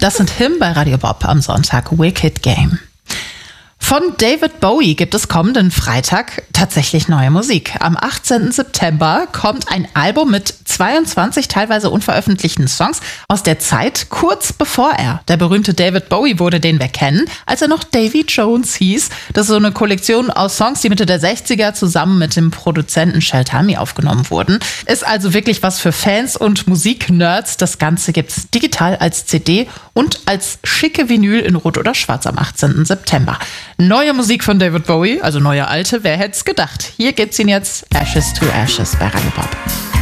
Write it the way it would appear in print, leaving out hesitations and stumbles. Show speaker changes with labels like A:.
A: Das sind Him bei Radio Bob am Sonntag. Wicked Game. Von David Bowie gibt es kommenden Freitag tatsächlich neue Musik. Am 18. September kommt ein Album mit 22 teilweise unveröffentlichten Songs aus der Zeit kurz bevor der berühmte David Bowie wurde, den wir kennen, als er noch Davy Jones hieß. Das ist so eine Kollektion aus Songs, die Mitte der 60er zusammen mit dem Produzenten Shel Talmy aufgenommen wurden. Ist also wirklich was für Fans und Musiknerds. Das Ganze gibt's digital als CD und als schicke Vinyl in Rot oder Schwarz am 18. September. Neue Musik von David Bowie, also neue alte, wer hätte es gedacht? Hier gibt's ihn jetzt, Ashes to Ashes bei Radio Bob.